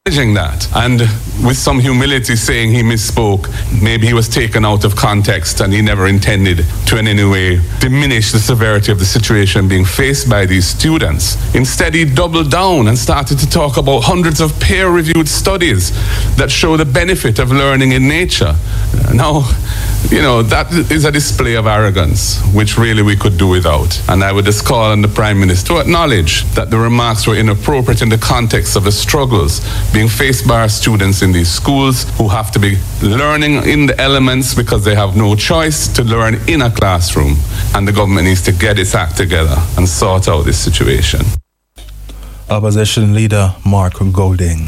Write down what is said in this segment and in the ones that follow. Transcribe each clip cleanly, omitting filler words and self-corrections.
acknowledging that and with some humility saying he misspoke. Maybe he was taken out of context and he never intended to in any way diminish the severity of the situation being faced by these students. Instead, he doubled down and started to talk about hundreds of peer-reviewed studies that show the benefit of learning in nature. Now, that is a display of arrogance, which really we could do without. And I would just call on the Prime Minister to acknowledge that the remarks were inappropriate in the context of the struggles being faced by our students in these schools who have to be learning in the elements because they have no choice to learn in a classroom. And the government needs to get its act together and sort out this situation. Opposition Leader Mark Golding.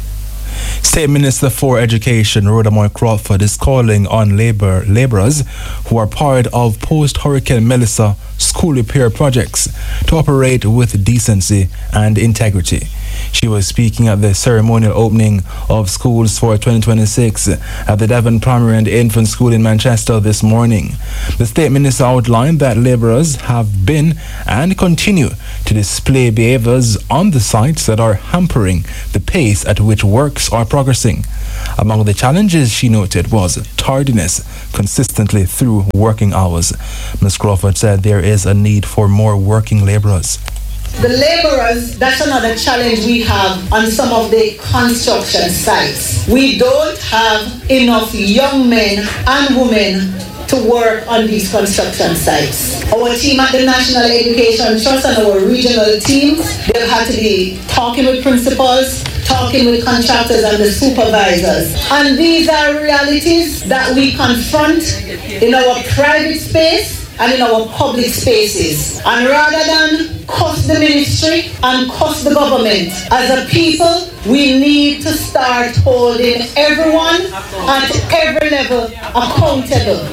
State Minister for Education Rhoda Moy Crawford is calling on labourers who are part of post-Hurricane Melissa school repair projects to operate with decency and integrity. She was speaking at the ceremonial opening of schools for 2026 at the Devon Primary and Infant School in Manchester this morning. The State Minister outlined that labourers have been and continue to display behaviours on the sites that are hampering the pace at which works are progressing. Among the challenges she noted was tardiness consistently through working hours. Ms. Crawford said there is a need for more working labourers. The labourers, that's another challenge we have on some of the construction sites. We don't have enough young men and women to work on these construction sites. Our team at the National Education Trust and our regional teams, they've had to be talking with principals, talking with contractors and the supervisors. And these are realities that we confront in our private space and in our public spaces. And rather than cost the ministry and cost the government, as a people, we need to start holding everyone at every level accountable.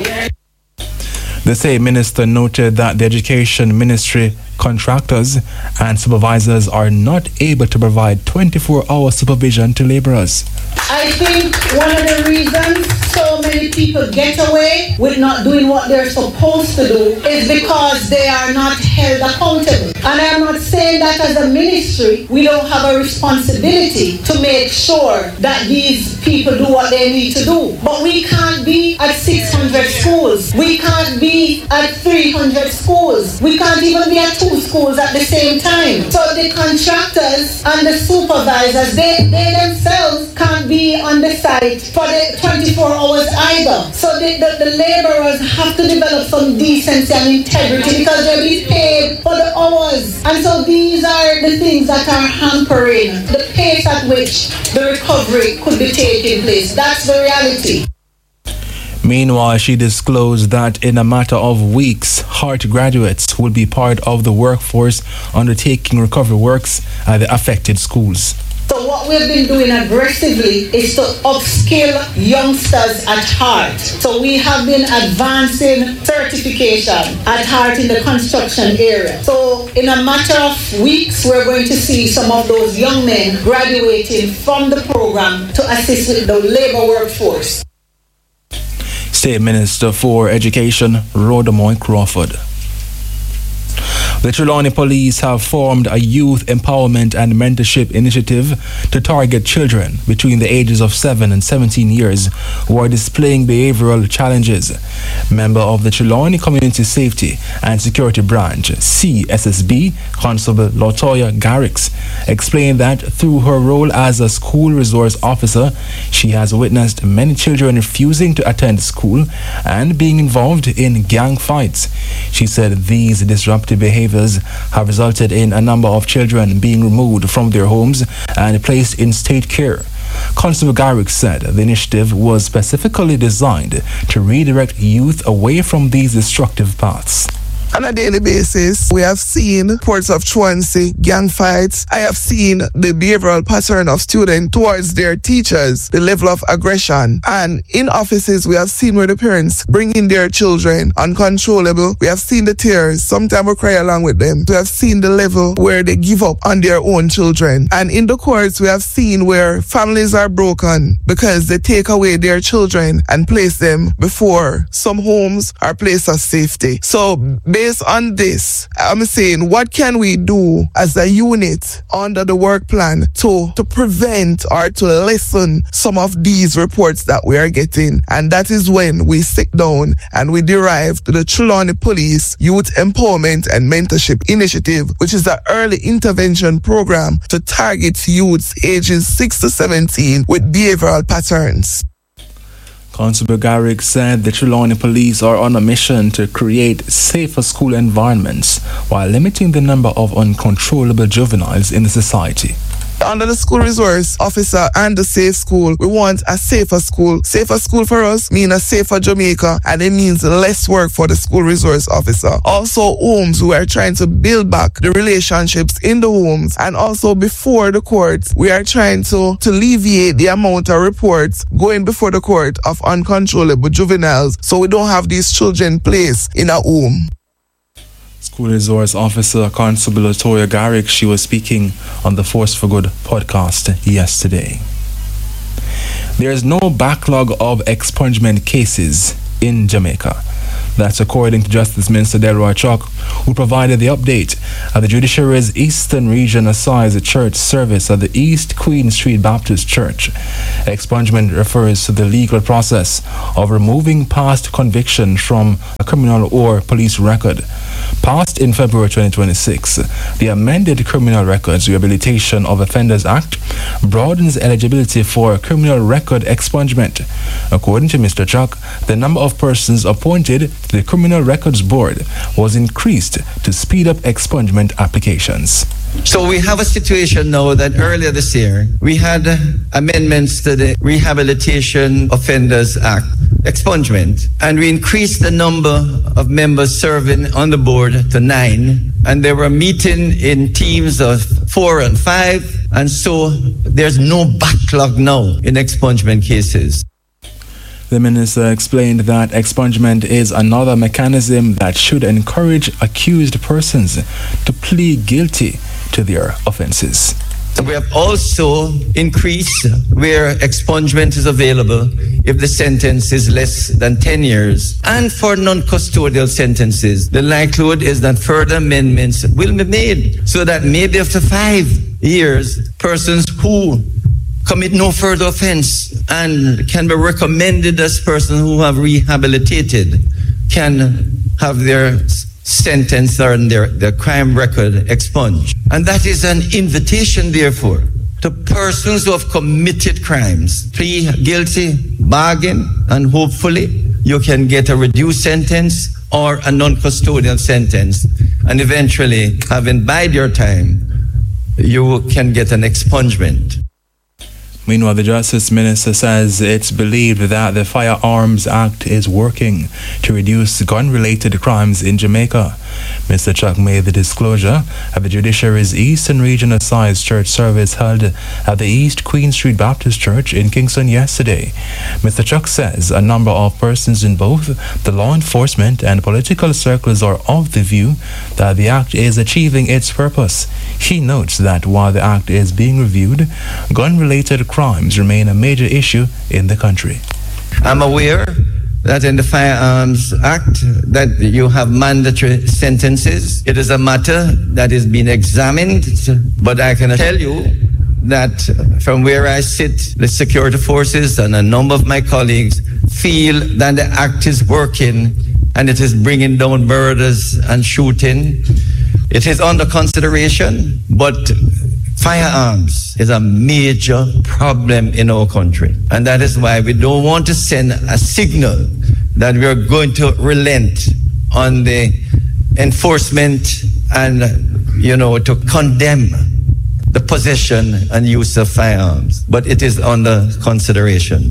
The State Minister noted that the Education Ministry contractors and supervisors are not able to provide 24-hour supervision to labourers. I think one of the reasons so many people get away with not doing what they're supposed to do is because they are not held accountable. And I'm not saying that as a ministry, we don't have a responsibility to make sure that these people do what they need to do. But we can't be at 600 schools. We can't be at 300 schools. We can't even be at 2 schools at the same time. So the contractors and the supervisors, they themselves can't be on the site for the 24 hours either. So the laborers have to develop some decency and integrity because they'll be paid for the hours. And so these are the things that are hampering the pace at which the recovery could be taking place. That's the reality. Meanwhile, she disclosed that in a matter of weeks, HEART graduates will be part of the workforce undertaking recovery works at the affected schools. So what we've been doing aggressively is to upskill youngsters at HEART. So we have been advancing certification at HEART in the construction area. So in a matter of weeks, we're going to see some of those young men graduating from the program to assist with the labour workforce. State Minister for Education Rhoda Moy Crawford. The Trelawney Police have formed a youth empowerment and mentorship initiative to target children between the ages of 7 and 17 years who are displaying behavioral challenges. Member of the Trelawney Community Safety and Security Branch, CSSB, Constable Latoya Garrix, explained that through her role as a school resource officer, she has witnessed many children refusing to attend school and being involved in gang fights. She said these disruptive behaviors have resulted in a number of children being removed from their homes and placed in state care. Constable Garrick said the initiative was specifically designed to redirect youth away from these destructive paths. On a daily basis, we have seen reports of truancy, gang fights. I have seen the behavioral pattern of students towards their teachers, the level of aggression. And in offices, we have seen where the parents bring in their children uncontrollable. We have seen the tears. Sometimes we cry along with them. We have seen the level where they give up on their own children. And in the courts, we have seen where families are broken because they take away their children and place them before some homes or place of safety. So based on this, I'm saying, what can we do as a unit under the work plan to prevent or to lessen some of these reports that we are getting? And that is when we sit down and we derive the Trelawney Police Youth Empowerment and Mentorship Initiative, which is an early intervention program to target youths ages 6 to 17 with behavioral patterns. Constable Garrick said the Trelawney Police are on a mission to create safer school environments while limiting the number of uncontrollable juveniles in the society. Under the school resource officer and the safe school, we want a safer school. Safer school for us means a safer Jamaica, and it means less work for the school resource officer. Also, homes, we are trying to build back the relationships in the homes, and also before the courts, we are trying to alleviate the amount of reports going before the court of uncontrollable juveniles, so we don't have these children placed in a home. School Resource Officer Constable Latoya Garrick, she was speaking on the Force for Good podcast yesterday. There is no backlog of expungement cases in Jamaica. That's according to Justice Minister Delroy Chuck, who provided the update at the Judiciary's Eastern Region Assize Church service at the East Queen Street Baptist Church. Expungement refers to the legal process of removing past conviction from a criminal or police record. Passed in February 2026, the amended Criminal Records Rehabilitation of Offenders Act broadens eligibility for criminal record expungement. According to Mr. Chuck, the number of persons appointed to the Criminal Records Board was increased to speed up expungement applications. So we have a situation now that earlier this year, we had amendments to the Rehabilitation Offenders Act, expungement, and we increased the number of members serving on the board to 9, and they were meeting in teams of 4 and 5, and so there's no backlog now in expungement cases. The minister explained that expungement is another mechanism that should encourage accused persons to plead guilty to their offences. We have also increased where expungement is available if the sentence is less than 10 years. And for non-custodial sentences, the likelihood is that further amendments will be made so that maybe after 5 years, persons who commit no further offense and can be recommended as persons who have rehabilitated can have their sentence or their crime record expunged. And that is an invitation, therefore, to persons who have committed crimes. Plead guilty, bargain, and hopefully you can get a reduced sentence or a non-custodial sentence. And eventually, having bided your time, you can get an expungement. Meanwhile, the Justice Minister says it's believed that the Firearms Act is working to reduce gun-related crimes in Jamaica. Mr. Chuck made the disclosure at the Judiciary's Eastern Region Assize Church service held at the East Queen Street Baptist Church in Kingston yesterday. Mr. Chuck says a number of persons in both the law enforcement and political circles are of the view that the Act is achieving its purpose. He notes that while the Act is being reviewed, gun-related crimes remain a major issue in the country. I'm aware that in the Firearms Act that you have mandatory sentences. It is a matter that is being examined, but I can tell you that from where I sit, the security forces and a number of my colleagues feel that the Act is working and it is bringing down murders and shooting. It is under consideration, but firearms is a major problem in our country. And that is why we don't want to send a signal that we are going to relent on the enforcement and, to condemn the possession and use of firearms. But it is under consideration.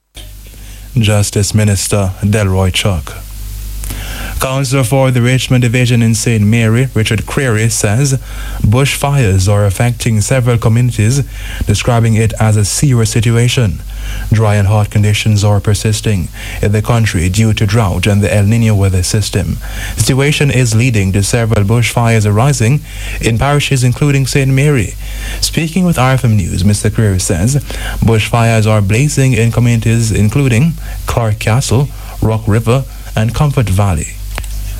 Justice Minister Delroy Chuck. Councillor for the Richmond Division in St. Mary, Richard Creary, says bushfires are affecting several communities, describing it as a serious situation. Dry and hot conditions are persisting in the country due to drought and the El Niño weather system. The situation is leading to several bushfires arising in parishes including St. Mary. Speaking with RFM News, Mr. Creary says bushfires are blazing in communities including Clark Castle, Rock River, and Comfort Valley.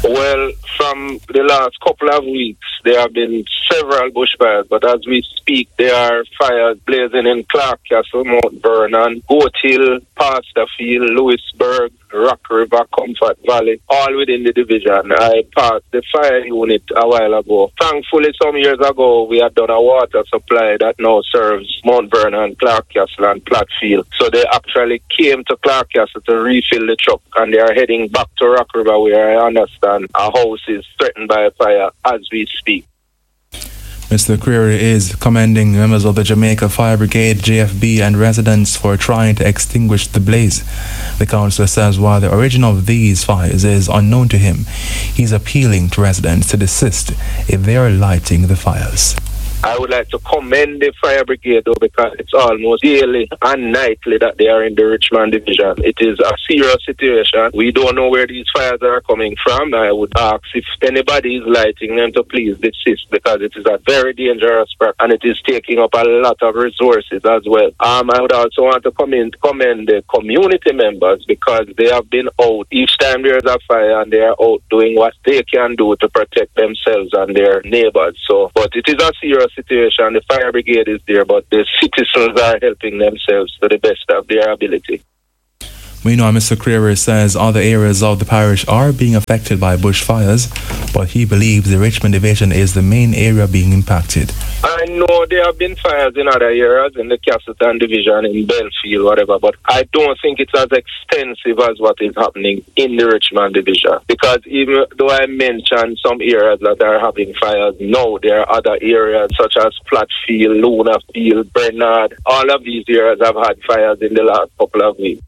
Well, from the last couple of weeks, there have been several bushfires, but as we speak, there are fires blazing in Clark Castle, Mount Vernon, Goat Hill, Pasterfield, Lewisburg, Rock River, Comfort Valley, all within the division. I passed the fire unit a while ago. Thankfully, some years ago, we had done a water supply that now serves Mount Vernon, Clark Castle, and Plattfield. So they actually came to Clark Castle to refill the truck, and they are heading back to Rock River, where I understand a house is threatened by a fire as we speak. Mr. Creary is commending members of the Jamaica Fire Brigade, JFB, and residents for trying to extinguish the blaze. The councillor says while the origin of these fires is unknown to him, he's appealing to residents to desist if they are lighting the fires. I would like to commend the fire brigade, though, because it's almost daily and nightly that they are in the Richmond division. It is a serious situation. We don't know where these fires are coming from. I would ask if anybody is lighting them to please desist, because it is a very dangerous practice and it is taking up a lot of resources as well. I would also want to commend the community members, because they have been out each time there is a fire, and they are out doing what they can do to protect themselves and their neighbors. But it is a serious situation. The fire brigade is there, but the citizens are helping themselves to the best of their ability. We know Mr. Creary says other areas of the parish are being affected by bushfires, but he believes the Richmond division is the main area being impacted. I know there have been fires in other areas, in the Castleton division, in Belfield, whatever, but I don't think it's as extensive as what is happening in the Richmond division. Because even though I mentioned some areas that are having fires, no, there are other areas such as Plattfield, Lunafield, Bernard. All of these areas have had fires in the last couple of weeks.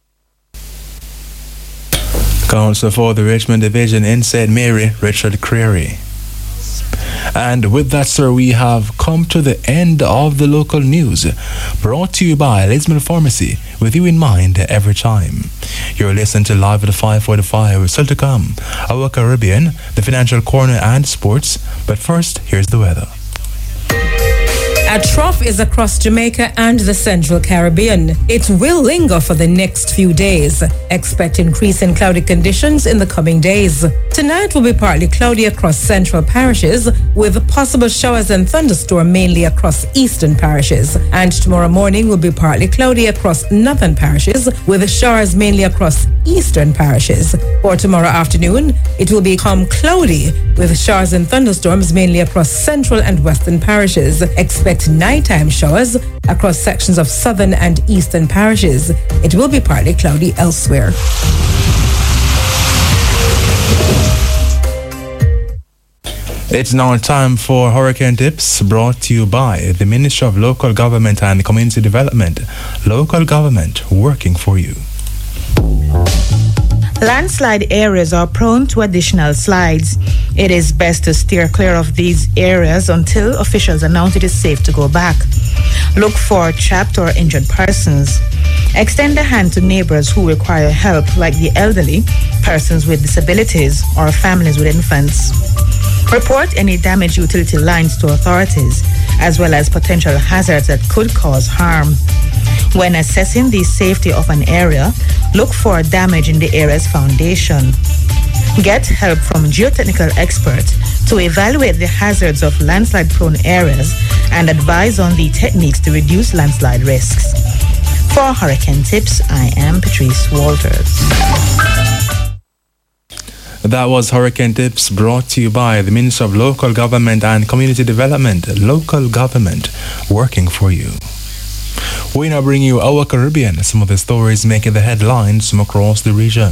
Councillor for the Richmond Division in St. Mary, Richard Creary. And with that, sir, we have come to the end of the local news, brought to you by Lisbon Pharmacy, with you in mind every time. You're listening to Live at the 5:45, with still to come our Caribbean, the Financial Corner, and sports. But first, here's the weather. A trough is across Jamaica and the Central Caribbean. It will linger for the next few days. Expect increase in cloudy conditions in the coming days. Tonight will be partly cloudy across central parishes, with possible showers and thunderstorms mainly across eastern parishes. And tomorrow morning will be partly cloudy across northern parishes, with showers mainly across eastern parishes. For tomorrow afternoon, it will become cloudy, with showers and thunderstorms mainly across central and western parishes. Expect nighttime showers across sections of southern and eastern parishes. It will be partly cloudy elsewhere. It's now time for Hurricane Tips, brought to you by the Ministry of Local Government and Community Development. Local government working for you. Landslide areas are prone to additional slides. It is best to steer clear of these areas until officials announce it is safe to go back. Look for trapped or injured persons. Extend a hand to neighbors who require help, like the elderly, persons with disabilities, or families with infants. Report any damaged utility lines to authorities, as well as potential hazards that could cause harm. When assessing the safety of an area, look for damage in the area's foundation. Get help from geotechnical experts to evaluate the hazards of landslide-prone areas and advise on the techniques to reduce landslide risks. For Hurricane Tips, I am Patrice Walters. That was Hurricane Tips, brought to you by the Ministry of Local Government and Community Development. Local government working for you. We now bring you our Caribbean, some of the stories making the headlines from across the region.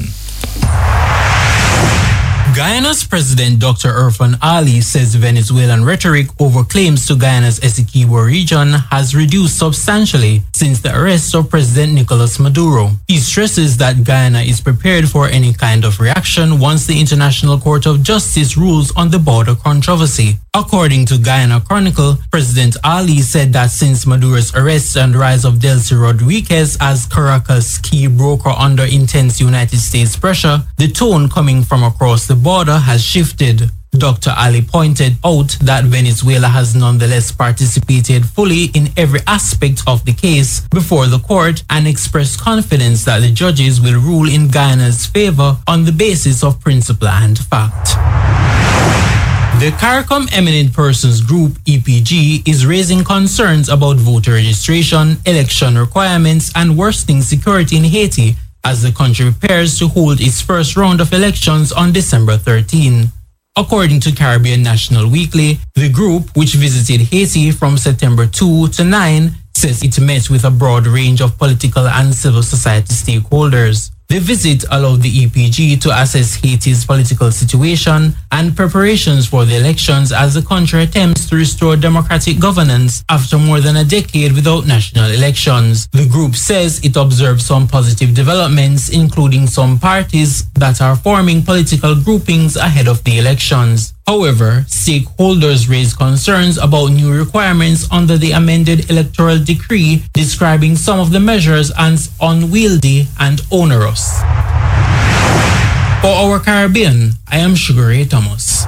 Guyana's President Dr. Irfan Ali says Venezuelan rhetoric over claims to Guyana's Essequibo region has reduced substantially since the arrest of President Nicolas Maduro. He stresses that Guyana is prepared for any kind of reaction once the International Court of Justice rules on the border controversy. According to Guyana Chronicle, President Ali said that since Maduro's arrest and rise of Delcy Rodriguez as Caracas' key broker under intense United States pressure, the tone coming from across the border has shifted. Dr. Ali pointed out that Venezuela has nonetheless participated fully in every aspect of the case before the court and expressed confidence that the judges will rule in Guyana's favor on the basis of principle and fact. The CARICOM Eminent Persons Group, EPG, is raising concerns about voter registration, election requirements, and worsening security in Haiti as the country prepares to hold its first round of elections on December 13. According to Caribbean National Weekly, the group, which visited Haiti from September 2 to 9, says it met with a broad range of political and civil society stakeholders. The visit allowed the EPG to assess Haiti's political situation and preparations for the elections as the country attempts to restore democratic governance after more than a decade without national elections. The group says it observed some positive developments, including some parties that are forming political groupings ahead of the elections. However, stakeholders raised concerns about new requirements under the amended electoral decree, describing some of the measures as unwieldy and onerous. For our Caribbean, I am Sugar Ray Thomas.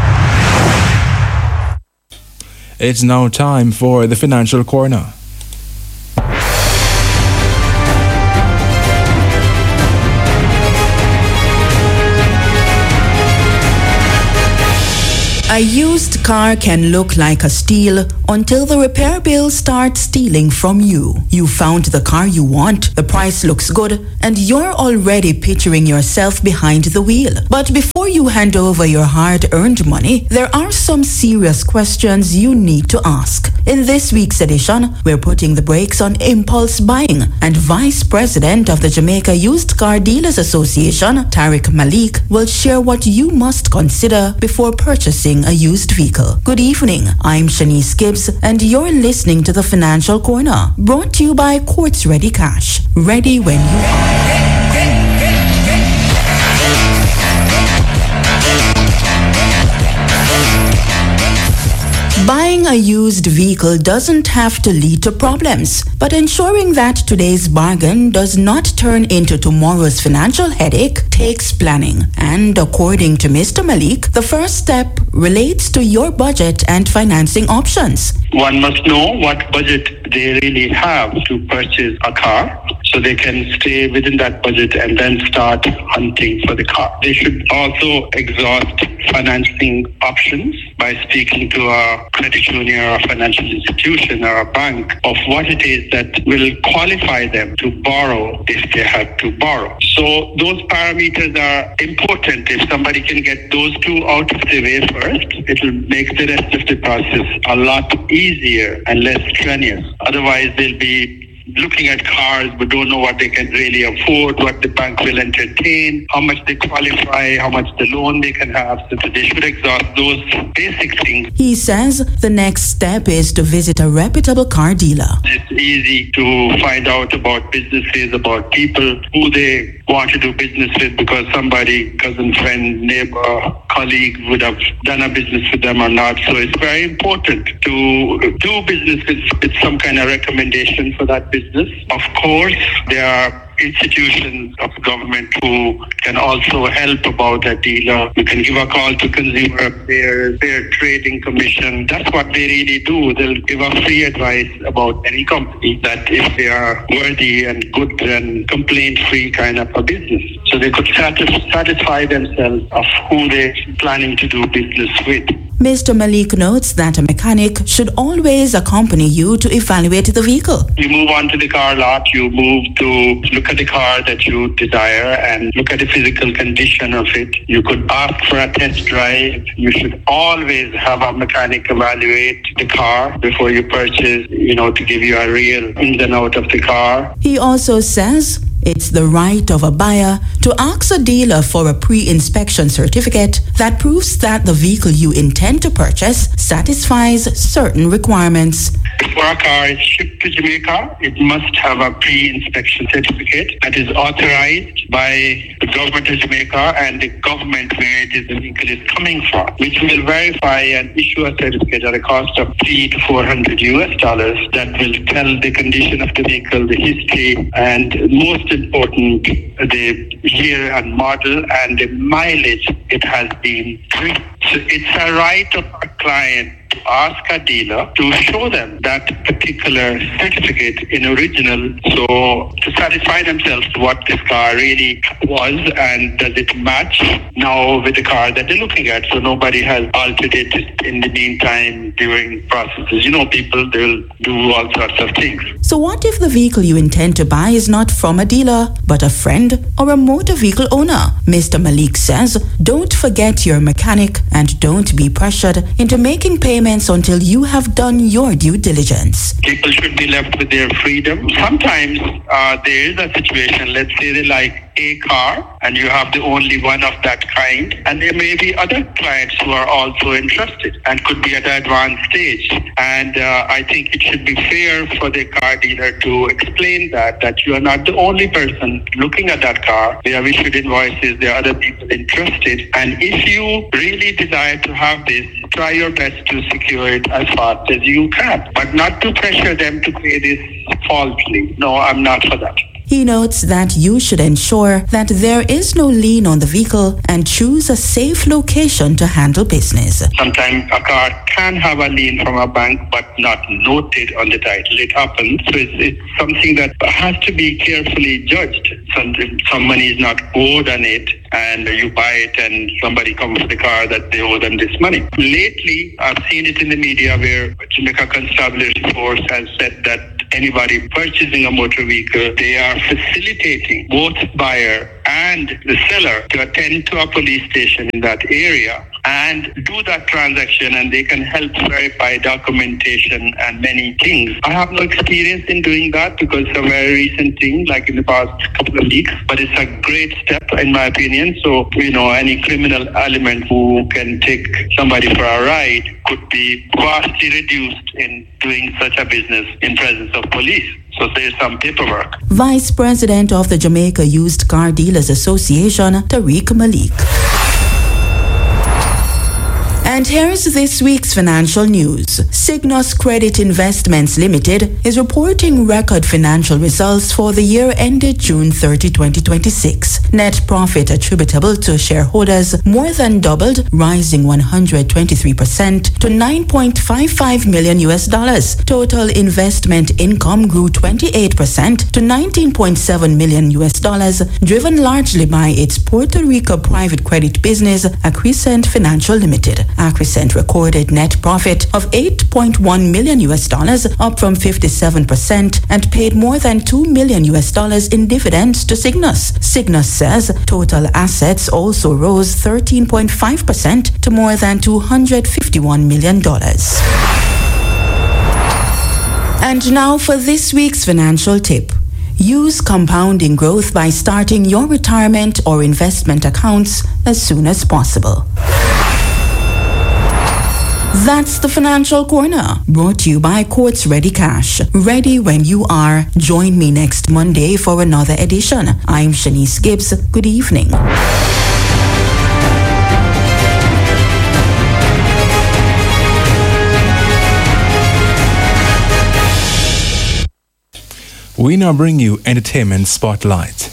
It's now time for the Financial Corner. A used car can look like a steal until the repair bill starts stealing from you. You found the car you want, the price looks good, and you're already picturing yourself behind the wheel. But before you hand over your hard-earned money, there are some serious questions you need to ask. In this week's edition, we're putting the brakes on impulse buying, and Vice President of the Jamaica Used Car Dealers Association, Tariq Malik, will share what you must consider before purchasing a used vehicle. Good evening, I'm Shanice Gibbs, and you're listening to the Financial Corner, brought to you by Quartz Ready Cash. Ready when you are. Buying a used vehicle doesn't have to lead to problems, but ensuring that today's bargain does not turn into tomorrow's financial headache takes planning. And according to Mr. Malik, the first step relates to your budget and financing options. One must know what budget they really have to purchase a car, so they can stay within that budget and then start hunting for the car. They should also exhaust financing options by speaking to a credit union or a financial institution or a bank of what it is that will qualify them to borrow if they have to borrow. So those parameters are important. If somebody can get those two out of the way first, it will make the rest of the process a lot easier and less strenuous. Otherwise, they'll be looking at cars but don't know what they can really afford, what the bank will entertain, how much they qualify, how much the loan they can have. So they should exhaust those basic things. He says the next step is to visit a reputable car dealer. It's easy to find out about businesses, about people who they want to do business with because somebody, cousin, friend, neighbor, colleague would have done a business with them or not. So it's very important to do business with some kind of recommendation for that business. Of course, there are institutions of government who can also help about that dealer. You can give a call to Consumer Affairs, Fair Trading Commission. That's what they really do. They'll give a free advice about any company that if they are worthy and good and complaint-free kind of a business. So they could satisfy themselves of who they're planning to do business with. Mr. Malik notes that a mechanic should always accompany you to evaluate the vehicle. You move on to the car lot, you move to look at the car that you desire and look at the physical condition of it. You could ask for a test drive. You should always have a mechanic evaluate the car before you purchase, to give you a real ins and out of the car. He also says it's the right of a buyer to ask a dealer for a pre-inspection certificate that proves that the vehicle you intend to purchase satisfies certain requirements. Before a car is shipped to Jamaica, it must have a pre-inspection certificate that is authorized by the government of Jamaica and the government where the vehicle is coming from, which will verify and issue a certificate at a cost of $300 to $400 that will tell the condition of the vehicle, the history, and most most important, the year and model and the mileage it has been driven. So it's a right of a client to ask a dealer to show them that particular certificate in original, so to satisfy themselves what this car really was and does it match now with the car that they're looking at. So nobody has altered it in the meantime during processes. You know, people, they'll do all sorts of things. So what if the vehicle you intend to buy is not from a dealer, but a friend or a motor vehicle owner? Mr. Malik says, don't forget your mechanic and don't be pressured into making payments until you have done your due diligence. People should be left with their freedom. Sometimes there is a situation, let's say they like a car and you have the only one of that kind, and there may be other clients who are also interested and could be at an advanced stage. And I think it should be fair for the car dealer to explain that you are not the only person looking at that car. They have issued invoices, there are other people interested, and if you really desire to have this, try your best to secure it as fast as you can, but not to pressure them to pay this falsely. No, I'm not for that. He notes that you should ensure that there is no lien on the vehicle and choose a safe location to handle business. Sometimes a car can have a lien from a bank but not noted on the title. It happens. So it's something that has to be carefully judged. Some money is not owed on it and you buy it and somebody comes to the car that they owe them this money. Lately, I've seen it in the media where Jamaica Constabulary Force has said that anybody purchasing a motor vehicle, they are facilitating both buyer and the seller to attend to a police station in that area and do that transaction, and they can help verify documentation and many things. I have no experience in doing that because it's a very recent thing, like in the past couple of weeks, but it's a great step in my opinion. So, any criminal element who can take somebody for a ride could be vastly reduced in doing such a business in presence of police. So there's some paperwork. Vice President of the Jamaica Used Car Dealers Association, Tariq Malik. And here's this week's financial news. Cygnus Credit Investments Limited is reporting record financial results for the year ended June 30, 2026. Net profit attributable to shareholders more than doubled, rising 123% to $9.55 million. Total investment income grew 28% to $19.7 million, driven largely by its Puerto Rico private credit business, Accrescent Financial Limited. Accrescent recorded net profit of $8.1 million, up from 57%, and paid more than $2 million in dividends to Cygnus. Cygnus says total assets also rose 13.5% to more than $251 million. And now for this week's financial tip. Use compounding growth by starting your retirement or investment accounts as soon as possible. That's the Financial Corner, brought to you by Quartz Ready Cash. Ready when you are. Join me next Monday for another edition. I'm Shanice Gibbs. Good evening. We now bring you Entertainment Spotlight.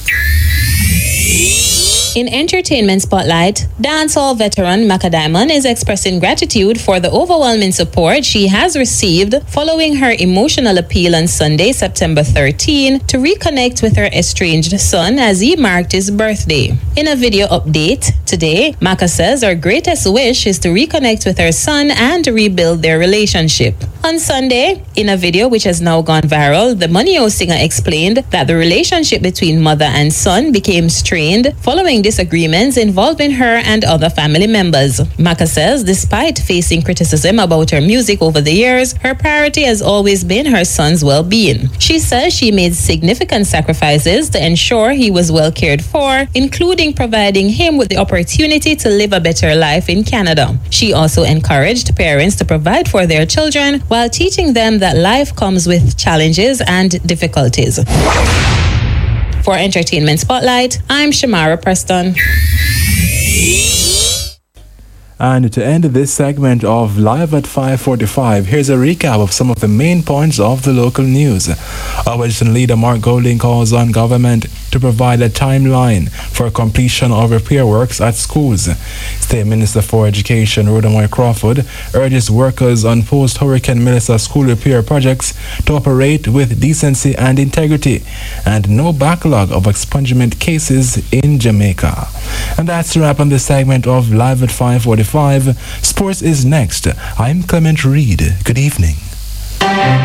In Entertainment Spotlight, dancehall veteran Maka Diamond is expressing gratitude for the overwhelming support she has received following her emotional appeal on Sunday, September 13, to reconnect with her estranged son as he marked his birthday. In a video update today, Maka says her greatest wish is to reconnect with her son and rebuild their relationship. On Sunday, in a video which has now gone viral, the Money-O singer explained that the relationship between mother and son became strained following disagreements involving her and other family members. Maka says despite facing criticism about her music over the years, her priority has always been her son's well-being. She says she made significant sacrifices to ensure he was well cared for, including providing him with the opportunity to live a better life in Canada. She also encouraged parents to provide for their children while teaching them that life comes with challenges and difficulties. For Entertainment Spotlight, I'm Shamara Preston. And to end this segment of Live at 5:45, here's a recap of some of the main points of the local news. Opposition leader Mark Golding calls on government to provide a timeline for completion of repair works at schools. State Minister for Education Rhoda Moy Crawford urges workers on post-Hurricane Melissa school repair projects to operate with decency and integrity, and no backlog of expungement cases in Jamaica. And that's a wrap on this segment of Live at 5:45. Sports is next. I'm Clement Reed. Good evening.